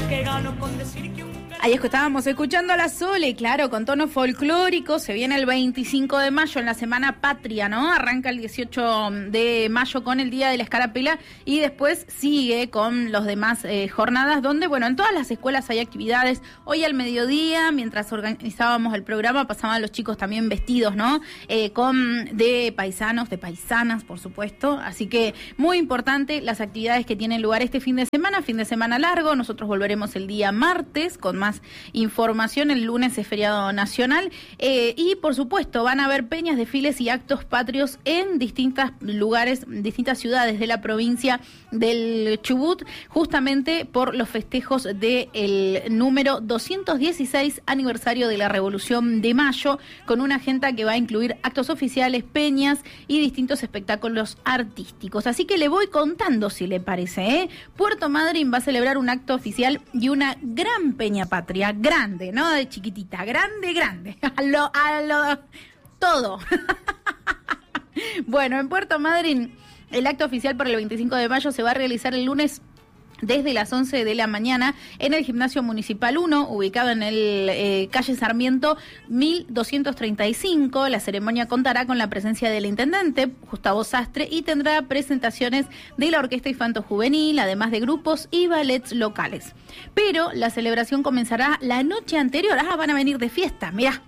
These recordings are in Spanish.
que gano con decir que un... Ahí estábamos escuchando a la Sole, claro, con tono folclórico. Se viene el 25 de mayo en la Semana Patria, ¿no? Arranca el 18 de mayo con el Día de la Escarapela y después sigue con los demás jornadas donde, bueno, en todas las escuelas hay actividades. Hoy al mediodía, mientras organizábamos el programa, pasaban los chicos también vestidos, ¿no? De paisanos, de paisanas, por supuesto. Así que muy importante las actividades que tienen lugar este fin de semana largo. Nosotros volveremos el día martes con más información. El lunes es feriado nacional y por supuesto van a haber peñas, desfiles y actos patrios en distintos lugares, distintas ciudades de la provincia del Chubut, justamente por los festejos del número 216 aniversario de la Revolución de Mayo, con una agenda que va a incluir actos oficiales, peñas y distintos espectáculos artísticos. Así que le voy contando, si le parece, Puerto Madryn va a celebrar un acto oficial y una gran peña patria, grande, no de chiquitita, grande, a lo todo. Bueno, en Puerto Madryn el acto oficial por el 25 de mayo se va a realizar el lunes desde las 11 de la mañana en el Gimnasio Municipal 1, ubicado en el calle Sarmiento 1235. La ceremonia contará con la presencia del intendente, Gustavo Sastre, y tendrá presentaciones de la Orquesta Infanto-Juvenil, además de grupos y ballets locales. Pero la celebración comenzará la noche anterior. Van a venir de fiesta, mirá.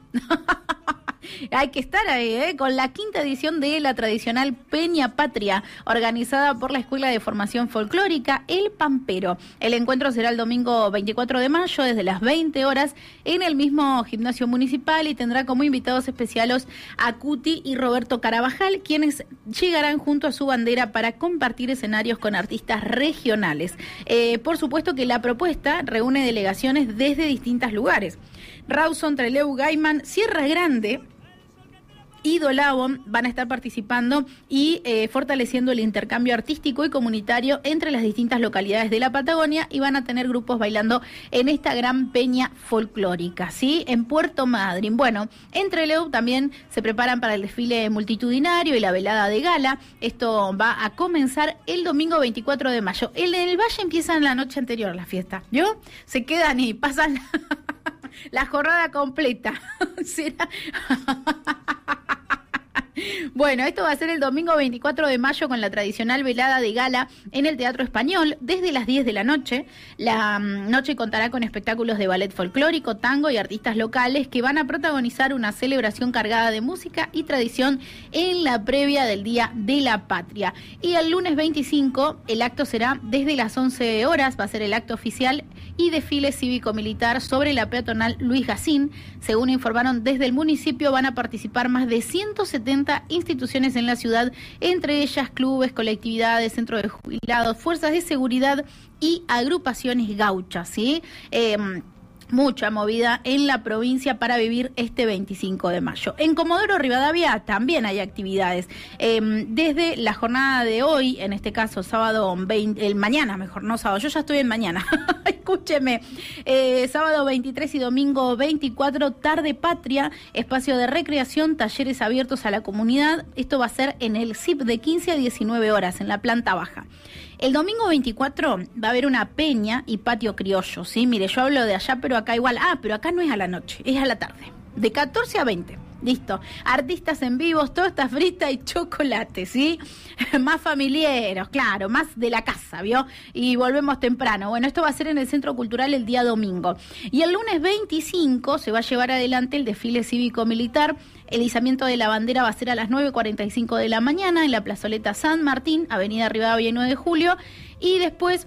Hay que estar ahí, con la quinta edición de la tradicional Peña Patria, organizada por la Escuela de Formación Folclórica El Pampero. El encuentro será el domingo 24 de mayo, desde las 20 horas, en el mismo gimnasio municipal, y tendrá como invitados especiales a Cuti y Roberto Carabajal, quienes llegarán junto a su bandera para compartir escenarios con artistas regionales. Por supuesto que la propuesta reúne delegaciones desde distintos lugares. Rawson, Trelew, Gaiman, Sierra Grande y Dolabón van a estar participando y fortaleciendo el intercambio artístico y comunitario entre las distintas localidades de la Patagonia, y van a tener grupos bailando en esta gran peña folclórica, ¿sí? En Puerto Madryn. Bueno, en Trelew también se preparan para el desfile multitudinario y la velada de gala. Esto va a comenzar el domingo 24 de mayo. En el Valle empiezan la noche anterior la fiesta, ¿yo? Se quedan y pasan la jornada completa. ¿Será? Bueno, esto va a ser el domingo 24 de mayo con la tradicional velada de gala en el Teatro Español desde las 10 de la noche. La noche contará con espectáculos de ballet folclórico, tango y artistas locales que van a protagonizar una celebración cargada de música y tradición en la previa del Día de la Patria. Y el lunes 25 el acto será desde las 11 horas, va a ser el acto oficial y desfile cívico-militar sobre la peatonal Luis Gacín. Según informaron desde el municipio, van a participar más de 170 instituciones en la ciudad, entre ellas clubes, colectividades, centros de jubilados, fuerzas de seguridad y agrupaciones gauchas, ¿sí? Mucha movida en la provincia para vivir este 25 de mayo. En Comodoro Rivadavia también hay actividades. Desde la jornada de hoy, en este caso sábado 20, el mañana, mejor no sábado, yo ya estoy en mañana, escúcheme, sábado 23 y domingo 24, tarde patria, espacio de recreación, talleres abiertos a la comunidad. Esto va a ser en el CIP de 15 a 19 horas, en la planta baja. El domingo 24 va a haber una peña y patio criollo, ¿sí? Mire, yo hablo de allá, pero acá igual. Pero acá no es a la noche, es a la tarde. De 14 a 20. Listo. Artistas en vivos, torta frita y chocolate, ¿sí? Más familiares, claro, más de la casa, ¿vio? Y volvemos temprano. Bueno, esto va a ser en el Centro Cultural el día domingo. Y el lunes 25 se va a llevar adelante el desfile cívico-militar. El izamiento de la bandera va a ser a las 9:45 de la mañana en la plazoleta San Martín, Avenida Rivadavia y 9 de Julio. Y después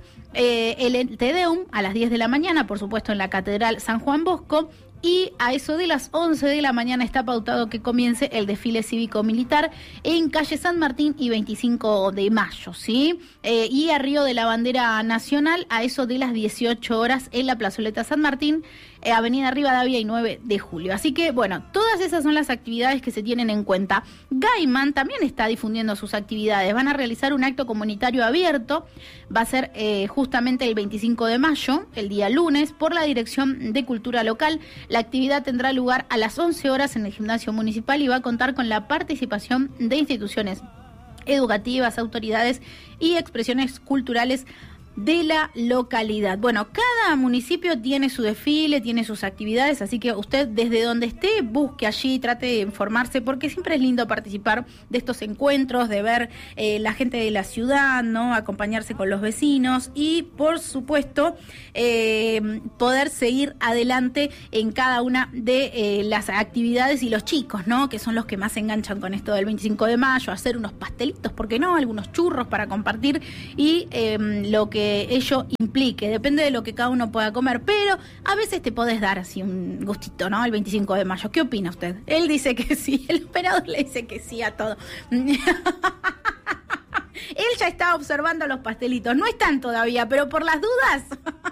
el Te Deum a las 10 de la mañana, por supuesto en la Catedral San Juan Bosco. Y a eso de las 11 de la mañana está pautado que comience el desfile cívico-militar en calle San Martín y 25 de mayo, ¿sí? Y arriba de la bandera nacional a eso de las 18 horas en la plazoleta San Martín, Avenida Rivadavia y 9 de Julio. Así que, bueno, todas esas son las actividades que se tienen en cuenta. Gaiman también está difundiendo sus actividades. Van a realizar un acto comunitario abierto. Va a ser justamente el 25 de mayo, el día lunes, por la Dirección de Cultura Local. La actividad tendrá lugar a las 11 horas en el gimnasio municipal y va a contar con la participación de instituciones educativas, autoridades y expresiones culturales de la localidad. Bueno, cada municipio tiene su desfile, tiene sus actividades, así que usted desde donde esté, busque allí, trate de informarse, porque siempre es lindo participar de estos encuentros, de ver la gente de la ciudad, ¿no? Acompañarse con los vecinos y, por supuesto, poder seguir adelante en cada una de las actividades, y los chicos, ¿no? Que son los que más se enganchan con esto del 25 de mayo, hacer unos pastelitos, ¿por qué no? Algunos churros para compartir y lo que ello implique, depende de lo que cada uno pueda comer, pero a veces te podés dar así un gustito, ¿no? El 25 de mayo. ¿Qué opina usted? Él dice que sí, el operador le dice que sí a todo. Él ya está observando los pastelitos, no están todavía, pero por las dudas...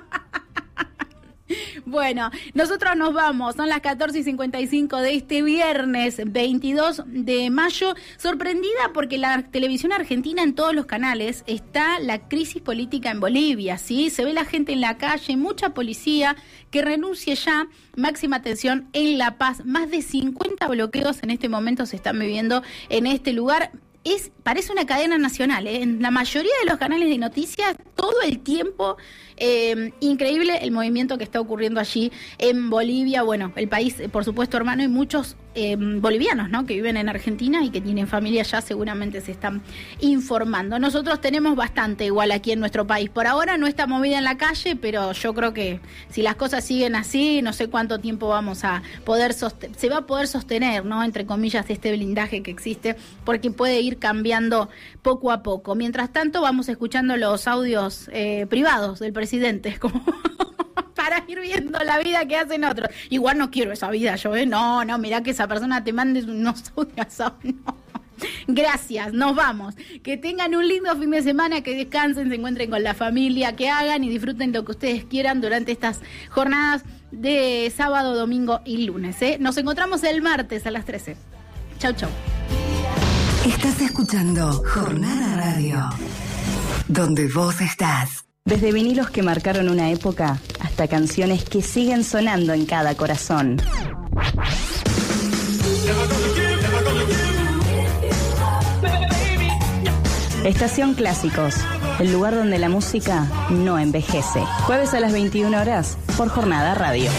Bueno, nosotros nos vamos, son las 14:55 de este viernes 22 de mayo, sorprendida porque la televisión argentina en todos los canales está la crisis política en Bolivia, ¿sí? Se ve la gente en la calle, mucha policía, que renuncie ya, máxima atención en La Paz, más de 50 bloqueos en este momento se están viviendo en este lugar. Parece una cadena nacional, ¿eh? En la mayoría de los canales de noticias, todo el tiempo, increíble el movimiento que está ocurriendo allí en Bolivia. Bueno, el país, por supuesto, hermano, y muchos bolivianos, ¿no? Que viven en Argentina y que tienen familia ya, seguramente se están informando. Nosotros tenemos bastante igual aquí en nuestro país. Por ahora no está movida en la calle, pero yo creo que si las cosas siguen así, no sé cuánto tiempo vamos a poder se va a poder sostener, ¿no? Entre comillas, este blindaje que existe, porque puede ir cambiando poco a poco. Mientras tanto, vamos escuchando los audios privados del presidente, como para ir viendo la vida que hacen otros. Igual no quiero esa vida yo, no, mirá que esa persona te mande unos audios, no. Gracias, nos vamos. Que tengan un lindo fin de semana, que descansen, se encuentren con la familia, que hagan y disfruten lo que ustedes quieran durante estas jornadas de sábado, domingo y lunes, ¿eh? Nos encontramos el martes a las 13. Chau, chau. Estás escuchando Jornada Radio, donde vos estás. Desde vinilos que marcaron una época hasta canciones que siguen sonando en cada corazón. Estación Clásicos, el lugar donde la música no envejece. Jueves a las 21 horas por Jornada Radio.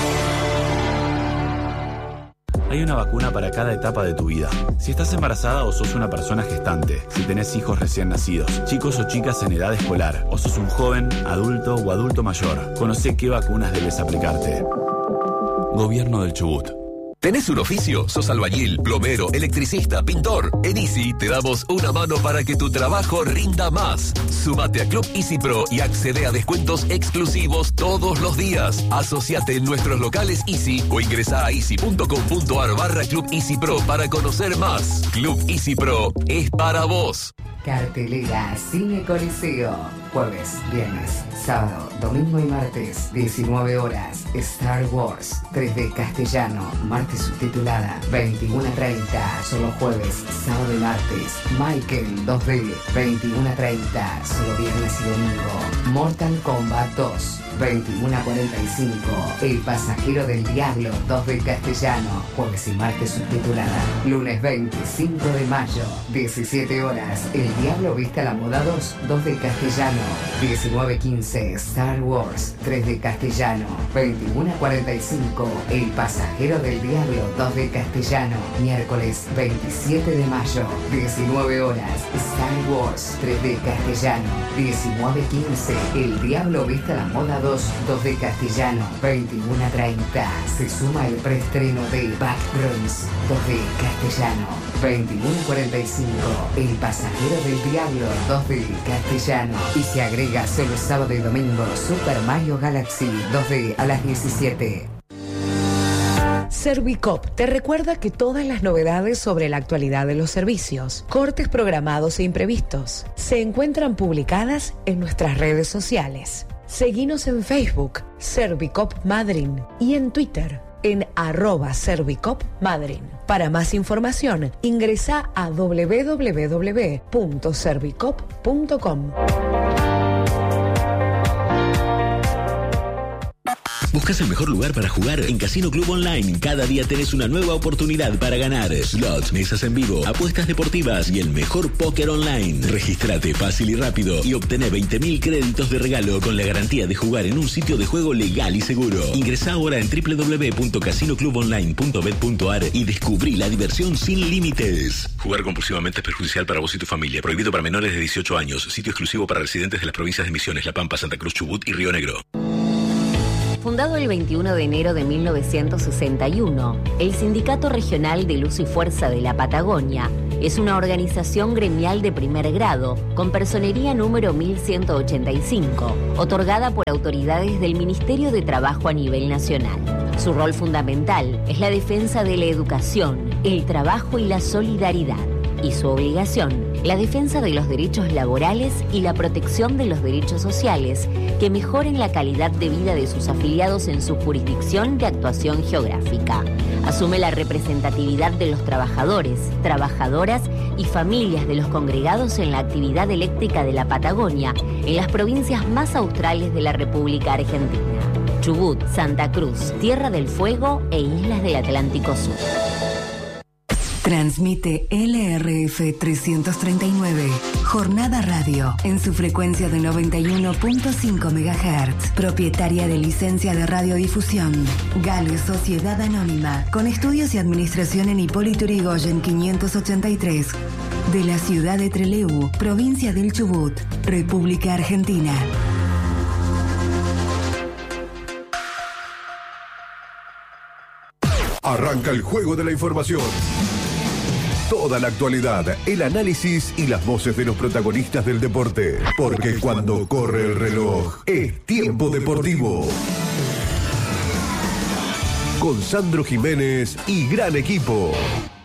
Hay una vacuna para cada etapa de tu vida. Si estás embarazada o sos una persona gestante, si tenés hijos recién nacidos, chicos o chicas en edad escolar, o sos un joven, adulto o adulto mayor, conocé qué vacunas debes aplicarte. Gobierno del Chubut. ¿Tenés un oficio? ¿Sos albañil, plomero, electricista, pintor? En Easy te damos una mano para que tu trabajo rinda más. Súmate a Club Easy Pro y accede a descuentos exclusivos todos los días. Asociate en nuestros locales Easy o ingresá a easy.com.ar/Club Easy Pro para conocer más. Club Easy Pro es para vos. Cartelera Cine Coliseo. Jueves, viernes, sábado, domingo y martes, 19 horas. Star Wars, 3D castellano, martes subtitulada, 21:30. Solo jueves, sábado y martes. Michael, 2D, 21:30. Solo viernes y domingo. Mortal Kombat 2. 21:45. El pasajero del diablo, 2D castellano, jueves y martes subtitulada. Lunes 25 de mayo, 17 horas. El diablo viste a la moda 2, 2D castellano. 19:15. Star Wars, 3D castellano. 21:45. El pasajero del diablo, 2D castellano. Miércoles 27 de mayo, 19 horas. Star Wars, 3D castellano. 19:15. El diablo viste a la moda 2, 2D castellano. 21:30. Se suma el preestreno de Backrooms, 2D castellano. 21:45. El pasajero del diablo, 2D castellano. Y se agrega solo sábado y domingo Super Mario Galaxy 2D a las 17. Servicop te recuerda que todas las novedades sobre la actualidad de los servicios, cortes programados e imprevistos, se encuentran publicadas en nuestras redes sociales. Seguinos en Facebook, Servicop Madryn, y en Twitter, en @ServicopMadryn. Para más información, ingresa a www.servicop.com. ¿Buscas el mejor lugar para jugar? En Casino Club Online, cada día tenés una nueva oportunidad para ganar. Slots, mesas en vivo, apuestas deportivas y el mejor póker online. Regístrate fácil y rápido y obtené 20.000 créditos de regalo con la garantía de jugar en un sitio de juego legal y seguro. Ingresá ahora en www.casinoclubonline.bet.ar y descubrí la diversión sin límites. Jugar compulsivamente es perjudicial para vos y tu familia. Prohibido para menores de 18 años. Sitio exclusivo para residentes de las provincias de Misiones, La Pampa, Santa Cruz, Chubut y Río Negro. Fundado el 21 de enero de 1961, el Sindicato Regional de Luz y Fuerza de la Patagonia es una organización gremial de primer grado con personería número 1185, otorgada por autoridades del Ministerio de Trabajo a nivel nacional. Su rol fundamental es la defensa de la educación, el trabajo y la solidaridad. Y su obligación, la defensa de los derechos laborales y la protección de los derechos sociales que mejoren la calidad de vida de sus afiliados en su jurisdicción de actuación geográfica. Asume la representatividad de los trabajadores, trabajadoras y familias de los congregados en la actividad eléctrica de la Patagonia en las provincias más australes de la República Argentina: Chubut, Santa Cruz, Tierra del Fuego e Islas del Atlántico Sur. Transmite LRF 339, Jornada Radio, en su frecuencia de 91.5 MHz, propietaria de licencia de radiodifusión. Gale Sociedad Anónima, con estudios y administración en Hipólito Yrigoyen 583, de la ciudad de Trelew, provincia del Chubut, República Argentina. Arranca el juego de la información. Toda la actualidad, el análisis y las voces de los protagonistas del deporte. Porque cuando corre el reloj, es tiempo deportivo. Con Sandro Jiménez y gran equipo.